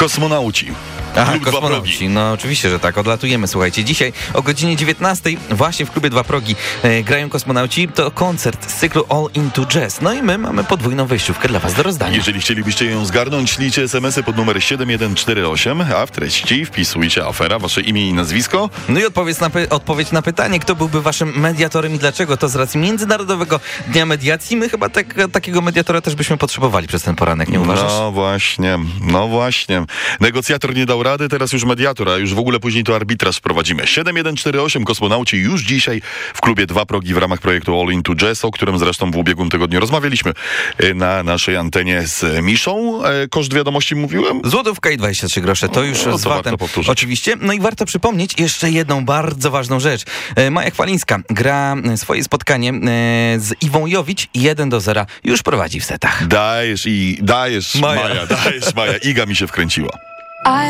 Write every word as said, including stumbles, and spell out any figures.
Kosmonauci. Aha, Klub Dwa kosmonauci. Progi. No oczywiście, że tak. Odlatujemy, słuchajcie. Dzisiaj o godzinie dziewiętnastej właśnie w klubie Dwa Progi e, grają kosmonauci. To koncert z cyklu All Into Jazz. No i my mamy podwójną wejściówkę dla was do rozdania. Jeżeli chcielibyście ją zgarnąć, ślijcie es em esy pod numer siedem jeden cztery osiem, a w treści wpisujcie afera, wasze imię i nazwisko. No i odpowiedź na, py- odpowiedź na pytanie, kto byłby waszym mediatorem i dlaczego. To z racji Międzynarodowego Dnia Mediacji. My chyba tak, takiego mediatora też byśmy potrzebowali przez ten poranek, nie uważasz? No właśnie, no właśnie. Negocjator nie dał rady, teraz już mediator, a już w ogóle później to arbitraż wprowadzimy. siedem jeden cztery osiem kosmonauci już dzisiaj w klubie Dwa Progi w ramach projektu All Into Jazz, o którym zresztą w ubiegłym tygodniu rozmawialiśmy na naszej antenie z Miszą. Koszt wiadomości mówiłem? Złotówka i dwadzieścia trzy grosze, to już No, z to warto vatem powtórzyć. oczywiście. No i warto przypomnieć jeszcze jedną bardzo ważną rzecz. E, Maja Chwalińska gra swoje spotkanie e, z Iwą Jowicz jeden do zera. Już prowadzi w setach. Dajesz i dajesz, Maja. Maja, dajesz, Maja. Iga mi się wkręciła.